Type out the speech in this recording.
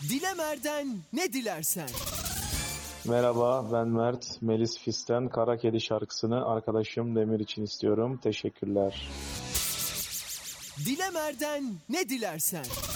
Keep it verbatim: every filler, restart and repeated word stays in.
Dilemer'den ne dilersen. Merhaba, ben Mert. Melis Fis'ten Kara Kedi şarkısını arkadaşım Demir için istiyorum. Teşekkürler. Dilemer'den ne dilersen.